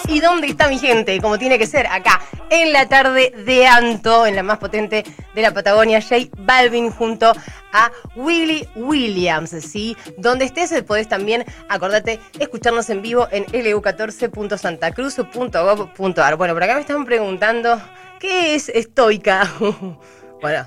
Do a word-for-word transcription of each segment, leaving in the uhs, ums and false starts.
¿Y dónde está mi gente? Como tiene que ser, acá, en la tarde de Anto, en la más potente de la Patagonia, J Balvin junto a Willy Williams, ¿sí? Donde estés, podés también, acordate, escucharnos en vivo en ele u catorce punto santa cruz punto gov punto ar. Bueno, por acá me están preguntando, ¿qué es estoica? Bueno,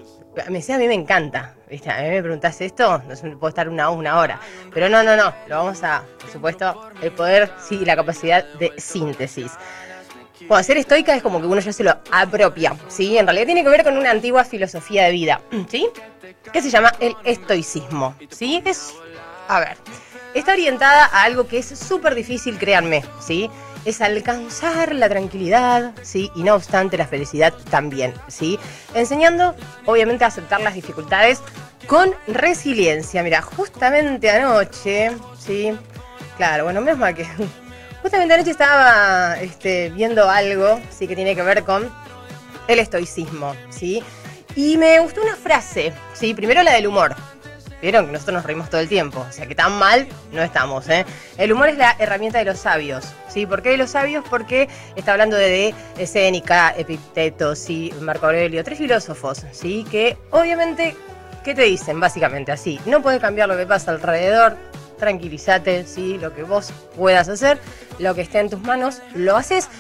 me decía, a mí me encanta, ¿viste? A mí me preguntás esto, no sé, puedo estar una, una hora. Pero no, no, no, lo vamos a, por supuesto, el poder, sí, la capacidad de síntesis. Bueno, ser estoica es como que uno ya se lo apropia, ¿sí? En realidad tiene que ver con una antigua filosofía de vida, ¿sí? Que se llama el estoicismo, ¿sí? Es, a ver, está orientada a algo que es súper difícil, créanme, ¿sí? Es alcanzar la tranquilidad, ¿sí? Y no obstante la felicidad también, ¿sí? Enseñando, obviamente, a aceptar las dificultades con resiliencia. Mira, justamente anoche, ¿sí? Claro, bueno, menos mal que... Justamente anoche estaba este, viendo algo, ¿sí? Que tiene que ver con el estoicismo, ¿sí? Y me gustó una frase, ¿sí? Primero la del humor. Vieron que nosotros nos reímos todo el tiempo, o sea que tan mal no estamos, ¿eh? El humor es la herramienta de los sabios, ¿sí? ¿Por qué de los sabios? Porque está hablando de, de Séneca, Epicteto, ¿sí? Marco Aurelio, tres filósofos, ¿sí? Que obviamente, ¿qué te dicen? Básicamente así, no puedes cambiar lo que pasa alrededor, tranquilízate, ¿sí? Lo que vos puedas hacer, lo que esté en tus manos, lo haces,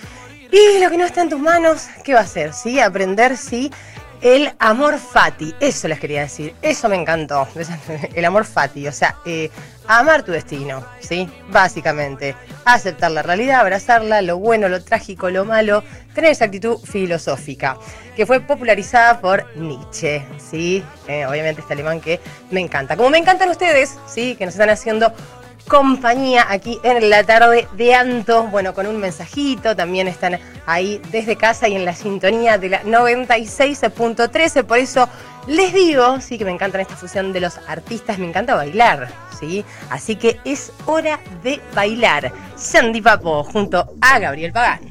y lo que no está en tus manos, ¿qué va a hacer? ¿Sí? Aprender, ¿sí? El amor fati, eso les quería decir, eso me encantó, el amor fati, o sea, eh, amar tu destino, ¿sí? Básicamente, aceptar la realidad, abrazarla, lo bueno, lo trágico, lo malo, tener esa actitud filosófica, que fue popularizada por Nietzsche, ¿sí? Eh, obviamente este alemán que me encanta, como me encantan ustedes, ¿sí? Que nos están haciendo compañía aquí en la tarde de Anto, bueno, con un mensajito, también están ahí desde casa y en la sintonía de la noventa y seis punto trece, por eso les digo, sí, que me encantan esta fusión de los artistas, me encanta bailar, sí, así que es hora de bailar. Sandy Papo junto a Gabriel Pagán.